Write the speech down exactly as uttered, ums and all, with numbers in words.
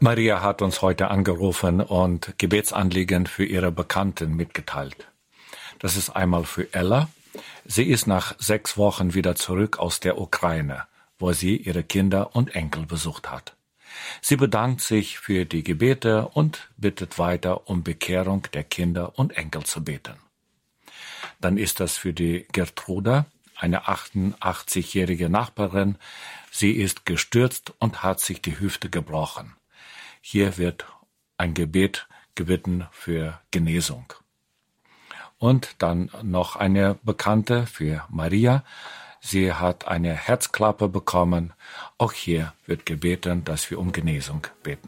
Maria hat uns heute angerufen und Gebetsanliegen für ihre Bekannten mitgeteilt. Das ist einmal für Ella. Sie ist nach sechs Wochen wieder zurück aus der Ukraine, wo sie ihre Kinder und Enkel besucht hat. Sie bedankt sich für die Gebete und bittet weiter um Bekehrung der Kinder und Enkel zu beten. Dann ist das für die Gertruda, eine achtundachtzigjährige Nachbarin. Sie ist gestürzt und hat sich die Hüfte gebrochen. Hier wird ein Gebet gebeten für Genesung. Und dann noch eine Bekannte für Maria. Sie hat eine Herzklappe bekommen. Auch hier wird gebeten, dass wir um Genesung beten.